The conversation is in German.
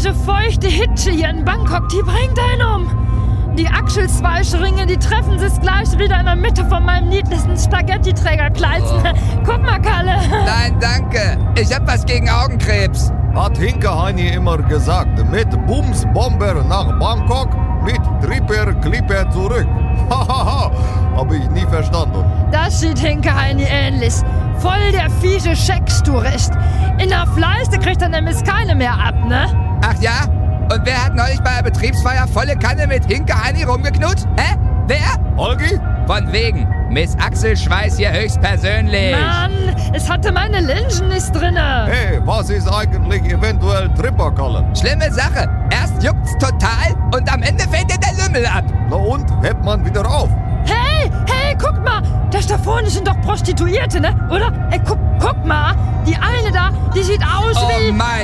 Diese feuchte Hitsche hier in Bangkok, die bringt einen um. Die Achselzweischringe, die treffen sich gleich wieder in der Mitte von meinem niedlichen Spaghetti-Trägerkleid. Guck mal, Kalle. Nein, danke. Ich hab was gegen Augenkrebs. Hat Hinke-Heini immer gesagt, mit Bumsbomber nach Bangkok, mit Tripper Clipper zurück. Hahaha, hab ich nie verstanden. Das sieht Hinke-Heini ähnlich. Voll der fiese Scheckstourist. In der Fleiste kriegt er nämlich keine mehr ab, ne? Ach ja? Und wer hat neulich bei der Betriebsfeier volle Kanne mit Hinke-Heini rumgeknutscht? Hä? Wer? Holgi? Von wegen. Miss Axel Schweiß hier höchstpersönlich. Mann, es hatte meine Linsen nicht drinne. Hey, was ist eigentlich eventuell Tripperkalle? Schlimme Sache. Erst juckt's total und am Ende fällt dir der Lümmel ab. Na und, hebt man wieder auf? Hey, guck mal. Das da vorne sind doch Prostituierte, ne? Oder? Hey, guck mal. Die eine da, die sieht aus wie... Oh mein